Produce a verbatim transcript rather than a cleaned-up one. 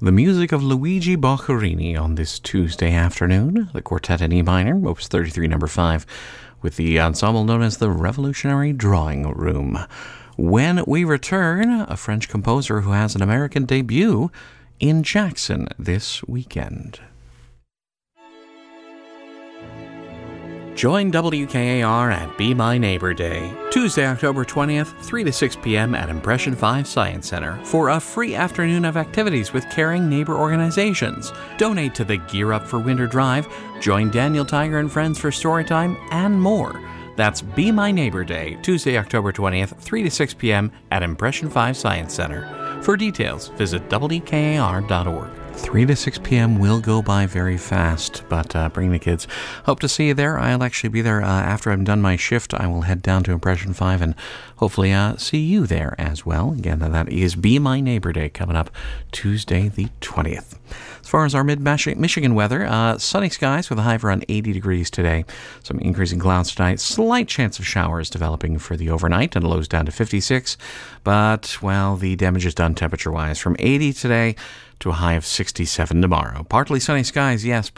The music of Luigi Boccherini on this Tuesday afternoon. The Quartet in E minor, Opus thirty-three, number five, with the ensemble known as the Revolutionary Drawing Room. When we return, a French composer who has an American debut in Jackson this weekend. Join W K A R at Be My Neighbor Day, Tuesday, October twentieth, three to six p.m. at Impression five Science Center for a free afternoon of activities with caring neighbor organizations. Donate to the Gear Up for Winter Drive, join Daniel Tiger and friends for Storytime, and more. That's Be My Neighbor Day, Tuesday, October twentieth, three to six p.m. at Impression five Science Center. For details, visit W K A R dot org. three to six p.m. will go by very fast, but uh, bring the kids. Hope to see you there. I'll actually be there uh, after I'm done my shift. I will head down to Impression five and hopefully uh, see you there as well. Again, that is Be My Neighbor Day coming up Tuesday the twentieth. As far as our mid-Michigan weather, uh, sunny skies with a high of around eighty degrees today. Some increasing clouds tonight. Slight chance of showers developing for the overnight and lows down to fifty-six. But, well, the damage is done temperature-wise from eighty today to a high of sixty-seven tomorrow. Partly sunny skies, yes, but